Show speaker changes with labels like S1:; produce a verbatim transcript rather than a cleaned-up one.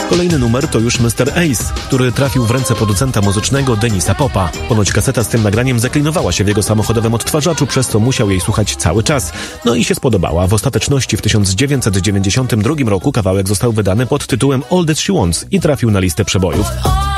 S1: Kolejny numer to już mister Ace, który trafił w ręce producenta muzycznego Denisa Popa. Ponoć kaseta z tym nagraniem zaklinowała się w jego samochodowym odtwarzaczu, przez co musiał jej słuchać cały czas. No i się spodobała. W ostateczności w tysiąc dziewięćset dziewięćdziesiątym drugim roku kawałek został wydany pod tytułem All That She Wants i trafił na listę przebojów.